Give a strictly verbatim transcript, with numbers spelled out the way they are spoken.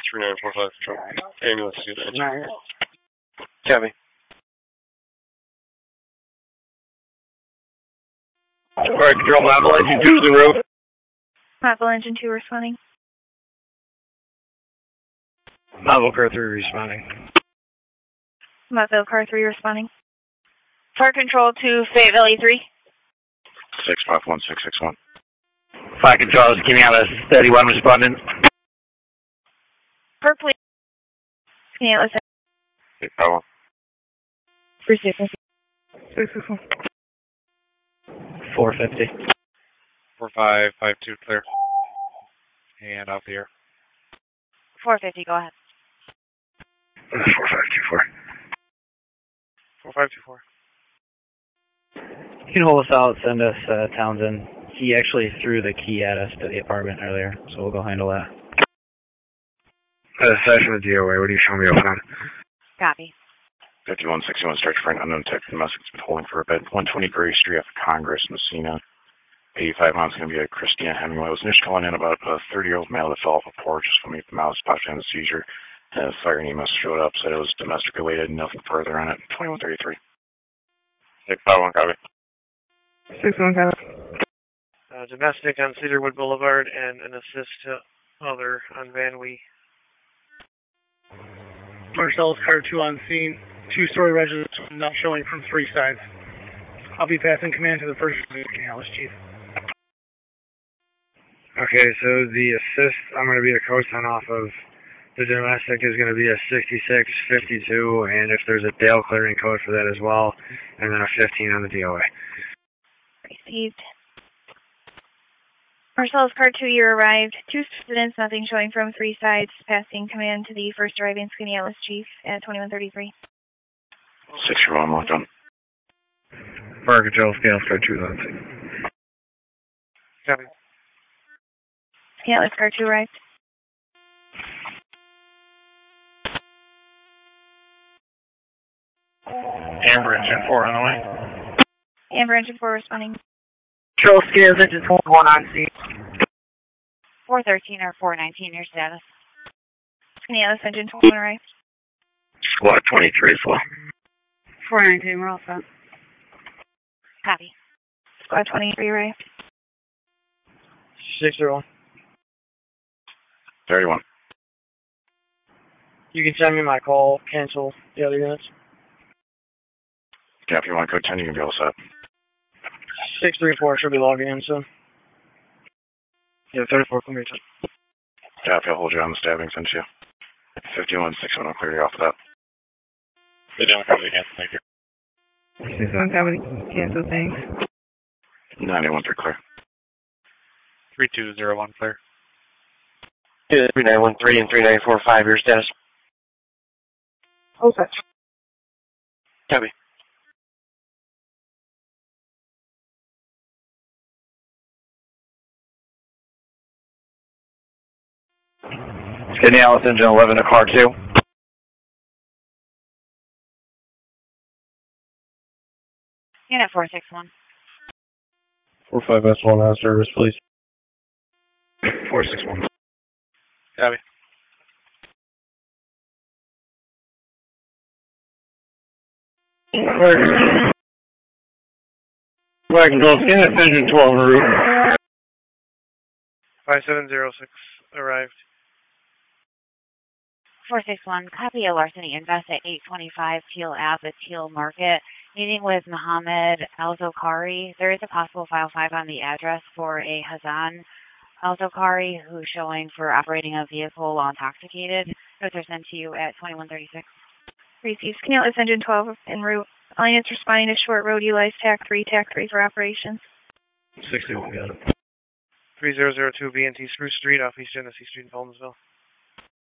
three nine four five Control. Ambulance to the Nine. Copy. Alright, Control, Model Engine two is en route. Model Engine two responding. Model Car three responding. Model Car three responding. Fire Control to Fayetteville E three. six five one six six one. Fire Control, Kenyalis thirty-one responding. Per police. Kenyalis. six five one. three six one. six six one. four fifty. four five five two, clear. And off the air. four fifty, go ahead. four five two four. four five two four. You can hold us out, send us uh, Townsend. He actually threw the key at us to the apartment earlier, so we'll go handle that. Uh, session of D O A, what are you showing me open on? Copy. fifty-one sixty-one, search for an unknown text message has been holding for a bit. one twenty Gray Street off Congress, Messina. eighty-five miles going to be at Christina Hemingway. I was initially calling in about a thirty-year-old male that fell off a porch just when the mouse popped in a seizure. And a fire and E M S showed up, said it was domestic related, nothing further on it. twenty-one thirty-three. six five one, copy. six one, copy. Uh, domestic on Cedarwood Boulevard and an assist to other on Van Wee. Marcellus Car two on scene. Two-story residence not showing from three sides. I'll be passing command to the first Canales chief. Okay, so the assist, I'm going to be a co-sign off of the domestic is going to be a sixty-six fifty-two, and if there's a Dale clearing code for that as well, and then a fifteen on the D O A. Received. Marcellus Car two, you arrived. Two students, nothing showing from three sides. Passing command to the first arriving Skinny chief at twenty-one thirty-three. six one, locked on. Fire Control, Scale Car two on scene. Copy. Skinny Car two arrived. Amber Engine four on the way. Amber Engine four responding. Control Scales Engine one on scene. four thirteen or four nineteen, your status. Skinny Engine one arrived. Squad twenty-three as well. four nineteen, we're all set. Copy. Squad twenty-three arrived. six zero one. thirty-one. You can send me my call, cancel the other units. Copy, one code ten, you can be all set. six three four should be logging in soon. Yeah, thirty-four, come here. Copy, I'll hold you on the stabbing since you. fifty-one sixty-one, I'll clear you off of that. Stay down, copy again, thank you. six one, copy, cancel, thanks. nine eight one three, clear. three two zero one, clear. three nine one three and three nine four five, your status. Hold set. Copy. Skinny Alice Engine eleven to car two. Unit four six one. four five S one on service, please. four six one. Copy. Fire Control, Skinny Engine twelve en route. five seven zero six arrived. four six one, copy a larceny invest at eight twenty-five Teal Ave, Teal Market. Meeting with Mohammed Al-Zokari. There is a possible file five on the address for a Hazan Al-Zokari who's showing for operating a vehicle while intoxicated. Those are sent to you at twenty-one thirty-six. Received. Canales Engine twelve en route. All units responding to Short Road, utilize T A C three, T A C three for operations. sixty-one, got it. three zero zero two B and T Spruce Street off East Genesee Street in Collinsville.